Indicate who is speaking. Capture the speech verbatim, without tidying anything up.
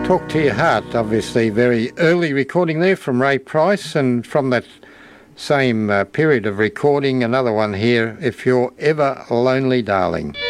Speaker 1: Talk to Your Heart, obviously very early recording there from Ray Price, and from that same uh, period of recording, another one here, If You're Ever Lonely Darling.